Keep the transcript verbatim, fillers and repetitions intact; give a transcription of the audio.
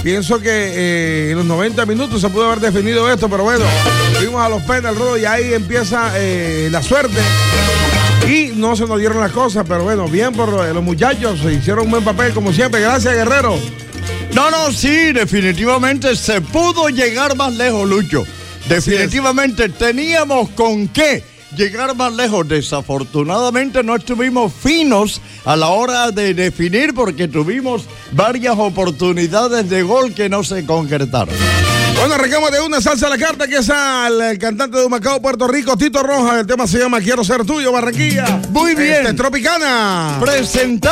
pienso que eh, en los noventa minutos se pudo haber definido esto, pero bueno, fuimos a los penal, Rodo, y ahí empieza eh, la suerte. Y no se nos dieron las cosas, pero bueno, bien por los muchachos, hicieron un buen papel como siempre. Gracias, Guerrero. No, no, sí, definitivamente se pudo llegar más lejos, Lucho. Definitivamente teníamos con qué llegar más lejos. Desafortunadamente no estuvimos finos a la hora de definir porque tuvimos varias oportunidades de gol que no se concretaron. Bueno, arrancamos de una salsa a la carta, que es al el cantante de Humacao, Puerto Rico, Tito Rojas. El tema se llama Quiero Ser Tuyo, Barranquilla. Muy bien. Este, Tropicana. Presentamos